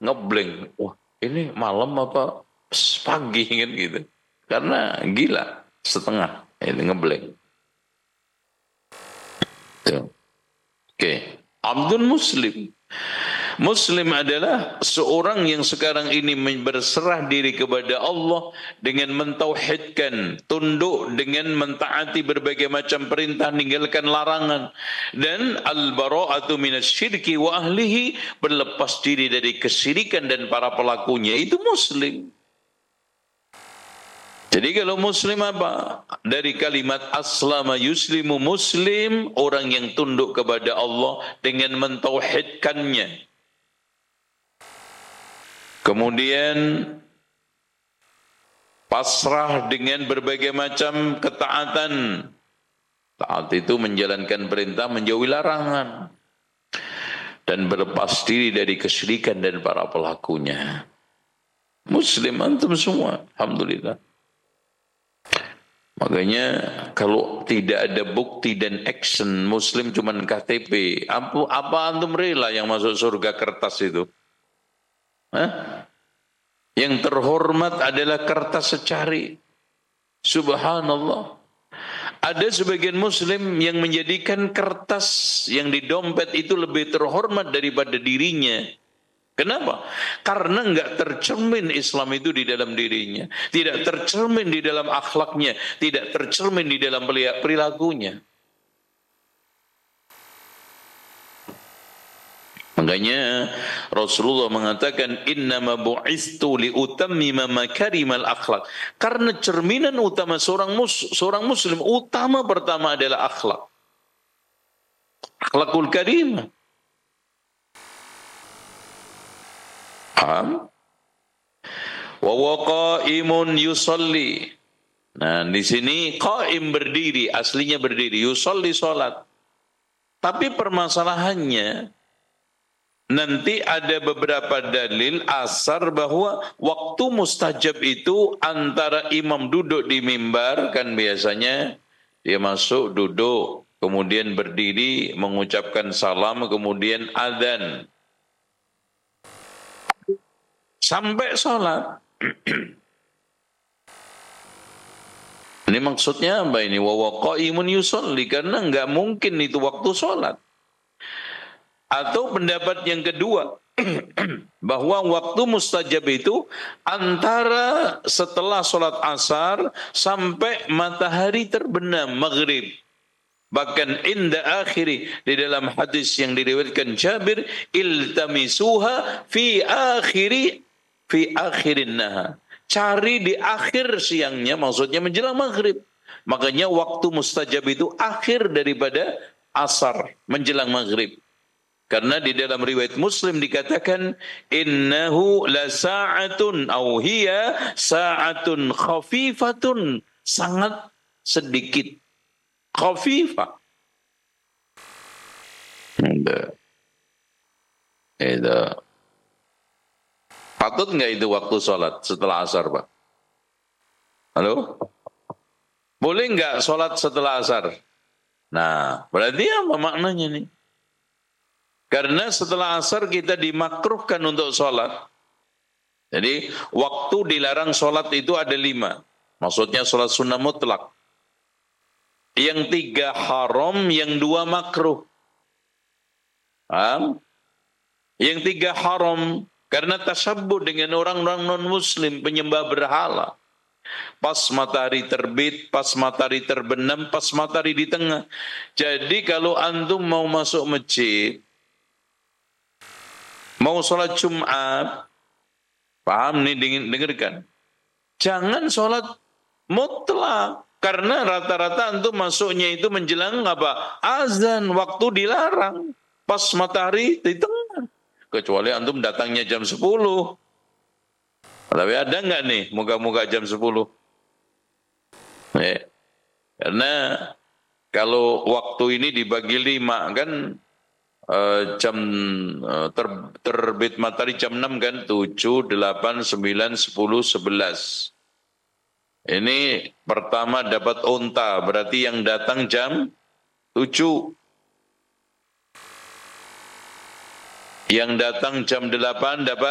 ngeblank. Wah, ini malam apa pagi kan gitu. Karena gila setengah itu ngeblank. Tuh. Oke. Abdun Muslim. Muslim adalah seorang yang sekarang ini berserah diri kepada Allah dengan mentauhidkan, tunduk dengan mentaati berbagai macam perintah, meninggalkan larangan, dan al-bara'atu minasyirki wa ahlihi, berlepas diri dari kesyirikan dan para pelakunya. Itu Muslim. Jadi kalau Muslim apa? Dari kalimat aslama yuslimu, Muslim orang yang tunduk kepada Allah dengan mentauhidkannya. Kemudian pasrah dengan berbagai macam ketaatan. Taat itu menjalankan perintah, menjauhi larangan. Dan berlepas diri dari kesyirikan dan para pelakunya. Muslim antum semua, alhamdulillah. Makanya kalau tidak ada bukti dan action, Muslim cuma KTP. Apa antum rela yang masuk surga kertas itu? Hah? Yang terhormat adalah kertas secari. Subhanallah. Ada sebagian Muslim yang menjadikan kertas yang di dompet itu lebih terhormat daripada dirinya. Kenapa? Karena enggak tercermin Islam itu di dalam dirinya. Tidak tercermin di dalam akhlaknya. Tidak tercermin di dalam perilakunya. Makanya Rasulullah mengatakan innama bu'istu liutammima makarimal akhlak. Karena cerminan utama seorang muslim utama pertama adalah akhlak. Akhlakul karimah. Paham? Wa waqaimun yusalli. Nah, di sini qaim berdiri, aslinya berdiri, yusalli salat. Tapi permasalahannya nanti ada beberapa dalil asar bahwa waktu mustajab itu antara imam duduk di mimbar, kan biasanya dia masuk duduk, kemudian berdiri mengucapkan salam, kemudian adzan sampai sholat. Ini maksudnya apa ini? Wa waqaimun yusolli, karena enggak mungkin itu waktu sholat. Atau pendapat yang kedua, bahwa waktu mustajab itu antara setelah sholat asar sampai matahari terbenam maghrib. Bahkan inda akhiri, di dalam hadis yang diriwayatkan Jabir, iltamisuha fi akhirin nahar. Cari di akhir siangnya, maksudnya menjelang maghrib. Makanya waktu mustajab itu akhir daripada asar, menjelang maghrib. Karena di dalam riwayat Muslim dikatakan innahu la sa'atun aw hiya sa'atun khafifatun, sangat sedikit. Khafifah. Itu. Patut enggak itu waktu sholat setelah asar, Pak? Halo? Boleh enggak sholat setelah asar? Nah, berarti apa maknanya nih? Karena setelah asar kita dimakruhkan untuk sholat. Jadi waktu dilarang sholat itu ada 5. Maksudnya sholat sunnah mutlak. Yang 3 haram, yang 2 makruh. Paham? Yang 3 haram karena tasyabbuh dengan orang-orang non-muslim, penyembah berhala. Pas matahari terbit, pas matahari terbenam, pas matahari di tengah. Jadi kalau antum mau masuk masjid, mau sholat Jumat, paham nih, dengarkan. Jangan sholat mutlak. Karena rata-rata antum masuknya itu menjelang apa? Azan, waktu dilarang. Pas matahari di tengah. Kecuali antum datangnya jam 10. Tapi ada nggak nih muka-muka jam 10? Karena kalau waktu ini dibagi 5 kan, jam terbit matahari jam 6 kan, 7, 8, 9, 10, 11. Ini pertama dapat unta, berarti yang datang jam 7. Yang datang jam 8 dapat